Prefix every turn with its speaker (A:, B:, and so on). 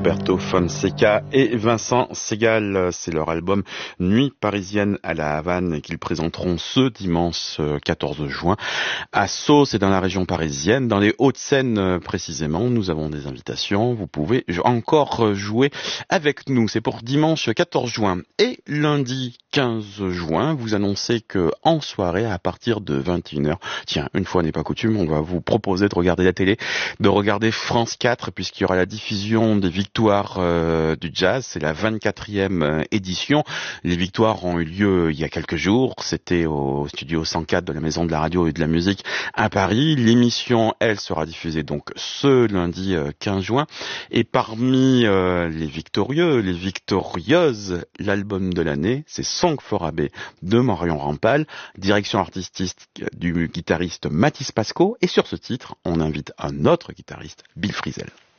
A: Roberto Fonseca et Vincent Segal. C'est leur album Nuit parisienne à la Havane qu'ils présenteront ce dimanche 14 juin à Sceaux, c'est dans la région parisienne, dans les Hauts-de-Seine précisément. Nous avons des invitations, vous pouvez encore jouer avec nous. C'est pour dimanche 14 juin et lundi 15 juin. Vous annoncez que en soirée à partir de 21h, tiens, une fois n'est pas coutume, on va vous proposer de regarder la télé, de regarder France 4 puisqu'il y aura la diffusion des victoires du jazz. C'est la 24e édition. Les victoires ont eu lieu il y a quelques jours. C'était au studio 104 de la Maison de la Radio et de la Musique à Paris. L'émission, elle, sera diffusée donc ce lundi 15 juin. Et parmi les victorieux, les victorieuses, l'album de l'année, c'est Song for Abbé de Marion Rampal, direction artistique du guitariste Mathis Pasco. Et sur ce titre, on invite un autre guitariste, Bill Frisell.